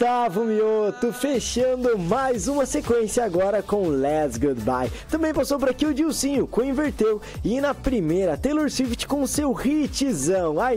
Gustavo Mioto, fechando mais uma sequência agora com Let's Goodbye. Também passou por aqui o Dilcinho com Inverteu. E na primeira, Taylor Swift com seu hitzão, I